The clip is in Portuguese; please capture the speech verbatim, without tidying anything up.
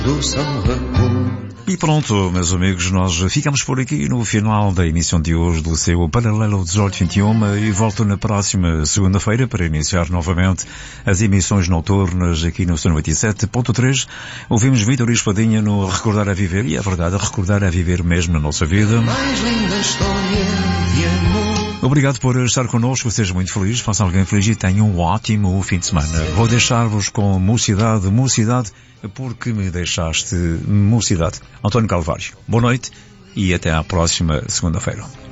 do Salvador. E pronto, meus amigos, nós ficamos por aqui no final da emissão de hoje do seu Paralelo dezoito vinte e um e volto na próxima segunda-feira para iniciar novamente as emissões noturnas aqui no noventa e sete ponto três. Ouvimos Vítor Espadinha no Recordar a Viver, e é verdade, recordar a viver mesmo na nossa vida. Mais linda história de amor. Obrigado por estar connosco, seja muito feliz, faça alguém feliz e tenha um ótimo fim de semana. Vou deixar-vos com Mocidade, Mocidade, porque me deixaste mocidade. António Calvário, boa noite e até à próxima segunda-feira.